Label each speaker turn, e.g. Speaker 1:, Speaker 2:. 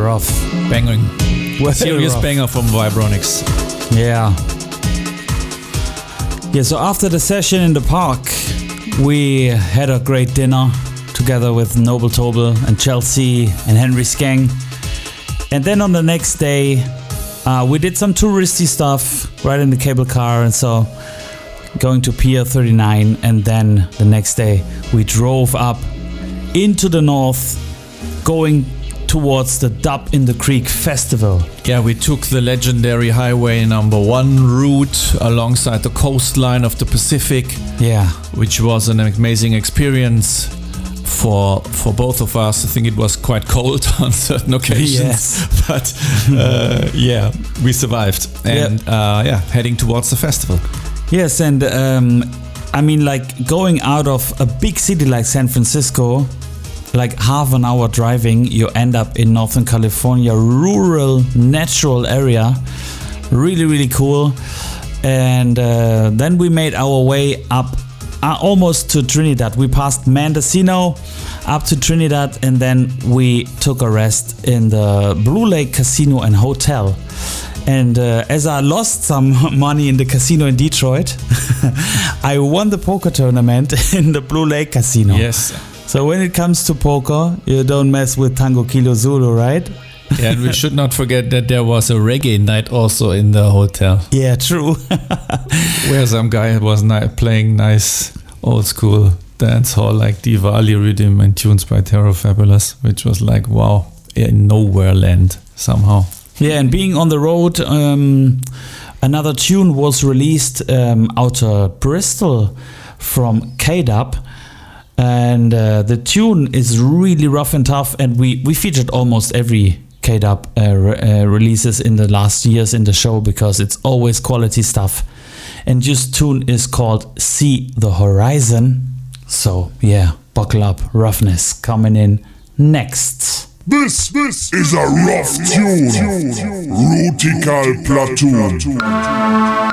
Speaker 1: rough.
Speaker 2: Banging. Serious
Speaker 1: rough.
Speaker 2: banger from Vibronics.
Speaker 1: Yeah. Yeah, so after the session in the park, we had a great dinner together with Noble Tobel and Chelsea and Henry Skeng. And then on the next day, we did some touristy stuff right in the cable car, and so going to Pier 39, and then the next day we drove up into the north, going towards the Dub in the Creek Festival.
Speaker 2: Yeah, we took the legendary Highway number 1 route alongside the coastline of the Pacific.
Speaker 1: Yeah.
Speaker 2: Which was an amazing experience for both of us. I think it was quite cold on certain occasions,
Speaker 1: Yes.
Speaker 2: but yeah, we survived. And heading towards the festival.
Speaker 1: Yes, and I mean, like going out of a big city like San Francisco, like half an hour driving, you end up in Northern California, rural, natural area. Really, really cool. And then we made our way up almost to Trinidad. We passed Mendocino up to Trinidad, and then we took a rest in the Blue Lake Casino and Hotel. And as I lost some money in the casino in Detroit, I won the poker tournament in the Blue Lake Casino.
Speaker 2: Yes.
Speaker 1: So when it comes to poker, you don't mess with Tango Kilo Zulu, right?
Speaker 2: Yeah, and we should not forget that there was a reggae night also in the hotel.
Speaker 1: Yeah, true.
Speaker 2: Where some guy was playing nice old school dance hall like Diwali rhythm and tunes by Terror Fabulous, which was like, wow, in nowhere land somehow.
Speaker 1: Yeah, and being on the road, another tune was released out of Bristol from K-Dub. And the tune is really rough and tough, and we featured almost every K-Dub releases in the last years in the show because it's always quality stuff. And this tune is called See the Horizon. So yeah, buckle up, Roughness coming in next.
Speaker 3: This is a rough tune, Rutical Platoon.